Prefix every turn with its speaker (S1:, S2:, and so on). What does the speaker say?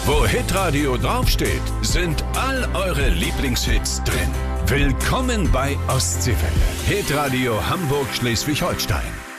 S1: Wo Hitradio draufsteht, sind all eure Lieblingshits drin. Willkommen bei Ostseewelle. Hitradio Hamburg-Schleswig-Holstein.